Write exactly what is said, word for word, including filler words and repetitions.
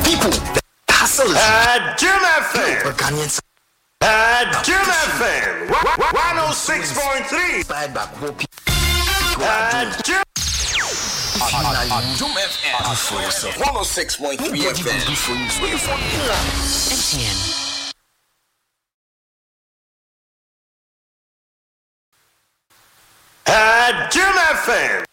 people, the hustle is at Jim F M. Ghanaians At Jim F M. one oh six point three. inspired by poor people. At Jim Jum F M one oh six point three F M. M T N. at Jim F M.